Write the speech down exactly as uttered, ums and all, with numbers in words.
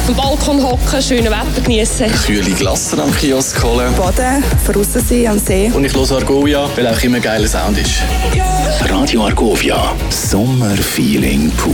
Am Balkon hocken, schönes Wetter genießen. Kühle Glassen am Kiosk holen. Baden, draussen sein am See. Und ich höre Argovia, weil auch immer ein geiler Sound ist. Radio Argovia, Sommerfeeling pur.